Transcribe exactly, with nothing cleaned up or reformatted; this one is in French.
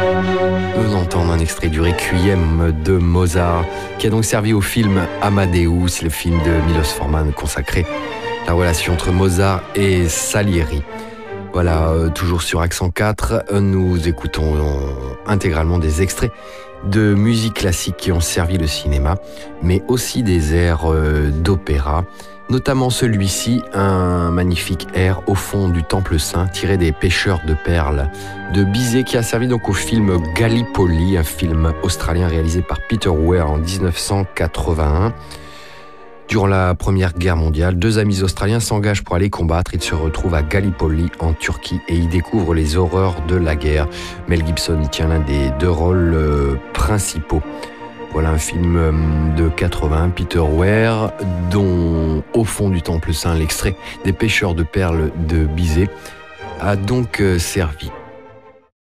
Nous entendons un extrait du Requiem de Mozart, qui a donc servi au film Amadeus, le film de Milos Forman consacré à la relation entre Mozart et Salieri. Voilà, euh, toujours sur Accent quatre, nous écoutons intégralement des extraits de musique classique qui ont servi le cinéma, mais aussi des airs euh, d'opéra, notamment celui-ci, un magnifique air au fond du Temple Saint, tiré des Pêcheurs de perles de Bizet, qui a servi donc au film Gallipoli, un film australien réalisé par Peter Weir en dix-neuf cent quatre-vingt-un. Durant la Première Guerre mondiale, deux amis australiens s'engagent pour aller combattre. Ils se retrouvent à Gallipoli, en Turquie, et y découvrent les horreurs de la guerre. Mel Gibson y tient l'un des deux rôles euh, principaux. Voilà un film de quatre-vingts, Peter Weir, dont Au fond du Temple Saint, l'extrait des Pêcheurs de perles de Bizet, a donc servi.